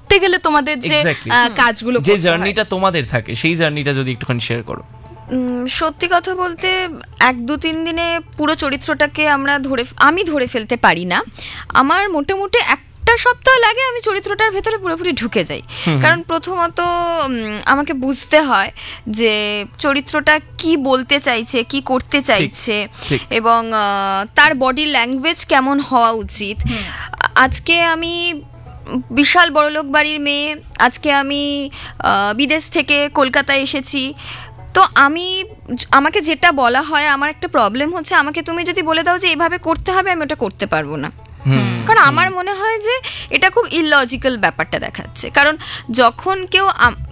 করতে গেলে তোমাদের যে কাজগুলো, যে জার্নিটা তোমাদের থাকে, সেই জার্নিটা যদি একটুখানি শেয়ার করো। সত্যি কথা বলতে 1-2-3 দিনে পুরো চরিত্রটাকে আমি ধরে ফেলতে পারি না। আমার মোটামুটি একটা সপ্তাহ লাগে আমি চরিত্রটার ভেতরে পুরোপুরি ঢুকে যাই। কারণ প্রথমত আমাকে বুঝতে হয় যে চরিত্রটা কি বলতে চাইছে, কি করতে চাইছে, এবং তার বডি ল্যাঙ্গুয়েজ কেমন হওয়া উচিত। আজকে আমি বিশাল বড়লোক বাড়ির মেয়ে, আজকে আমি বিদেশ থেকে কলকাতায় এসেছি, তো আমাকে যেটা বলা হয়, আমার একটা প্রবলেম হচ্ছে, আমাকে তুমি যদি বলে দাও যে এভাবে করতে হবে, আমি ওটা করতে পারবো না। কারণ আমার মনে হয় যে এটা খুব ইললজিক্যাল ব্যাপারটা দেখাচ্ছে। কারণ যখন কেউ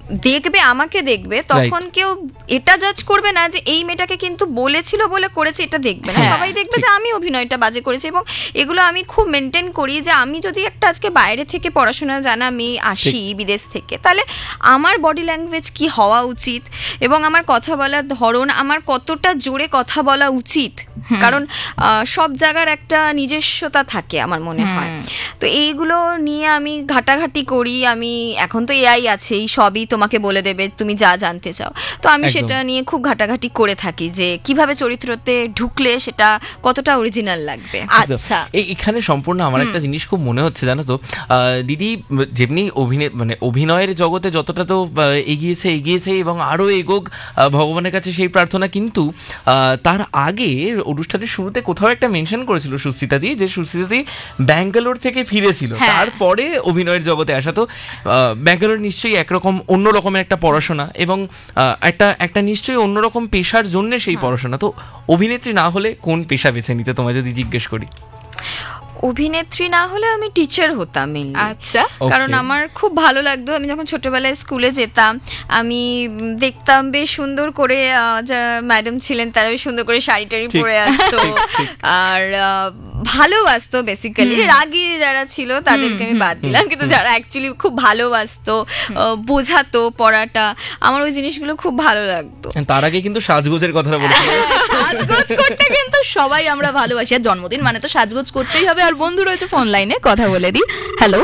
আমাকে দেখবে, তখন কেউ এটা জাজ করবে না যে এই মেয়েটাকে কিন্তু বলেছিল বলে করেছে, এটা দেখবে না। সবাই দেখবে যে আমি অভিনয়টা বাজে করেছি। এবং এগুলো আমি খুব মেনটেন করি যে আমি যদি একটা আজকে বাইরে থেকে পড়াশোনা জানা মেয়ে আসি বিদেশ থেকে, তাহলে আমার বডি ল্যাঙ্গুয়েজ কি হওয়া উচিত এবং আমার কথা বলার ধরন, আমার কতটা জোরে কথা বলা উচিত, কারণ সব জায়গার একটা নিজস্বতা থাকে আমার মনে হয়। তো এইগুলো নিয়ে আমি ঘাটাঘাটি করি। এখন তো এআই আছেই, সবই তোমাকে বলে দেবে তুমি যা জানতে চাও। তো আমি সেটা নিয়ে খুব ঘাটাঘাটি করে থাকি যে কিভাবে চরিত্রতে ঢুকলে সেটা কতটা অরিজিনাল লাগবে। আচ্ছা, এখানে সম্পূর্ণ আমার একটা জিনিস খুব মনে হচ্ছে, জানো তো দিদি, যেমনি অভিনয়ের জগতে যতটা তো এগিয়েছে এবং আরো এগোক ভগবানের কাছে সেই প্রার্থনা। কিন্তু তার আগে অনুষ্ঠানের শুরুতে কোথাও একটা মেনশন করেছিল সুস্মিতা দি, যে সুস্মিতা দি ব্যাঙ্গালোর থেকে ফিরেছিল, তারপরে অভিনয়ের জগতে আসা। তো ব্যাঙ্গালোর নিশ্চয়ই একরকম অন্যরকমের একটা পড়াশোনা এবং একটা নিশ্চয়ই অন্যরকম পেশার জন্য সেই পড়াশোনা। তো অভিনেত্রী না হলে কোন পেশা বেছে নিতে, তোমায় যদি জিজ্ঞেস করি? অভিনেত্রী না হলে আমি টিচার হতাম। আচ্ছা, কারণ আমার খুব ভালো লাগতো। আমি যখন ছোটবেলায় স্কুলে যেতাম, আমি দেখতাম বেশ সুন্দর করে যা ম্যাডাম ছিলেন তারা বেশ সুন্দর করে শাড়ি টাড়ি পরে আসতো, আর ভালোবাসতো। বেসিক্যালি রাগী যারা ছিল তাদেরকে আমি বাদ দিলাম, কিন্তু যারা অ্যাকচুয়ালি খুব ভালোবাসতো, বোঝাতো পড়াটা, আমার ওই জিনিসগুলো খুব ভালো লাগতো। তার আগে কিন্তু সাজগোজের কথাটা বলেছিল। সাজগোজ করতে কিন্তু সবাই আমরা ভালোবাসি, আর জন্মদিন মানে তো সাজগোজ করতেই হবে। আর বন্ধু রয়েছে ফোন লাইনে, কথা বলে দিই। হ্যালো,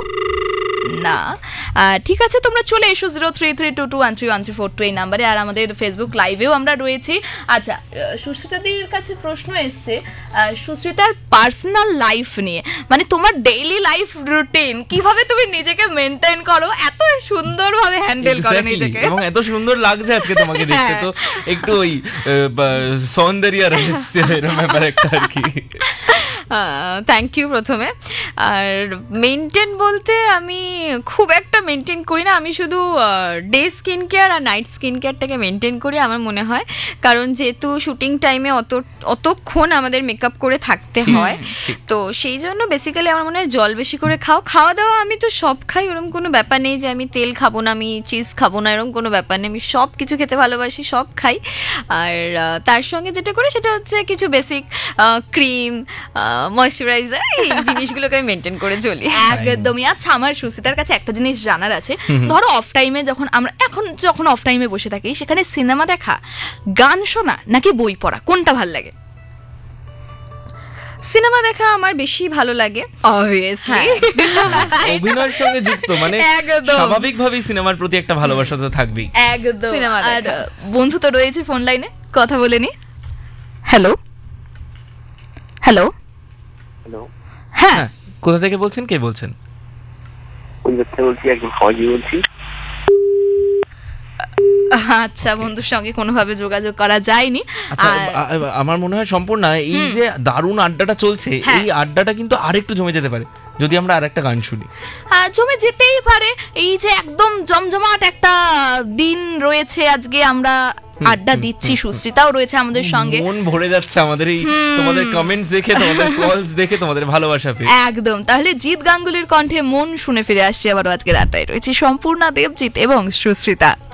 না ঠিক আছে, তোমরা চলে এসো 0332213134 এই নাম্বারে। আর আমাদের ফেসবুক লাইভেও আমরা রয়েছি। আচ্ছা, সুস্মিতাদির কাছে প্রশ্ন এসছে সুস্মিতার পার্সোনাল লাইফ নিয়ে, মানে তোমার ডেইলি লাইফ রুটিন কিভাবে তুমি নিজেকে মেনটেন করো, এত সুন্দরভাবে হ্যান্ডেল করো নিজেকে, এবং এত সুন্দর লাগছে আজকে তোমাকে দেখতে। তো একটু ওই সৌন্দর্য রহস্য এরকম ব্যাপার একটা আর কি। থ্যাংক ইউ প্রথমে। আর মেনটেন বলতে আমি খুব একটা মেনটেন করি না, আমি শুধু ডে স্কিন কেয়ার আর নাইট স্কিন কেয়ারটাকে মেনটেন করি আমার মনে হয়। কারণ যেহেতু শুটিং টাইমে অতক্ষণ আমাদের মেকআপ করে থাকতে হয়, তো সেই জন্য বেসিক্যালি আমার মনে হয় জল বেশি করে খাওয়া দাওয়া আমি তো সব খাই, ওরকম কোনো ব্যাপার নেই যে আমি তেল খাবো না, আমি চিজ খাবো না, এরকম কোনো ব্যাপার নেই। আমি সব কিছু খেতে ভালোবাসি, সব খাই। আর তার সঙ্গে যেটা করি সেটা হচ্ছে কিছু বেসিক ক্রিম, ময়শ্চারাইজার, এই জিনিসগুলোকে আমি মেনটেন করে চলি। একদমই। আচ্ছা, আমার সুস্মিতার কাছে একটা জিনিস জানার আছে। ধরো অফ টাইমে যখন অফ টাইমে বসে থাকি, সেখানে সিনেমা দেখা, গান শোনা নাকি বই পড়া, কোনটা ভালো লাগে? সিনেমা দেখা আমার বেশি ভালো লাগে। অভিনয়ের সঙ্গে যুক্ত মানে স্বাভাবিকভাবেই সিনেমার প্রতি একটা ভালোবাসা তো থাকবেই। একদম। আর বন্ধু তো রয়েছে ফোন লাইনে, কথা বলে নি। হ্যালো, হ্যাঁ, কোথা থেকে বলছেন, কে বলছেন? আচ্ছা, বন্ধুর সঙ্গে কোনোভাবে যোগাযোগ করা যায়নি। আচ্ছা, আমার মনে হয় সম্পূর্ণ এই যে দারুণ আড্ডাটা চলছে, এই আড্ডাটা কিন্তু আরেকটু জমে যেতে পারে যদি আমরা আরেকটা গান শুনি। হ্যাঁ, জমে যেতেই পারে। এই যে একদম জমজমাট একটা দিন রয়েছে আজকে, আমরা আড্ডা দিচ্ছি, সুস্মিতাও রয়েছে আমাদের সঙ্গে। মন ভরে যাচ্ছে আমাদের এই তোমাদের কমেন্টস দেখে, তোমাদের কলস দেখে, তোমাদের ভালোবাসা পেয়ে। একদম। তাহলে জিৎ গাঙ্গুলির কণ্ঠে মন শুনে ফিরে আসছে আবারও আজকের আড্ডায় রয়েছে সম্পূর্ণা দেবজিৎ এবং সুস্মিতা।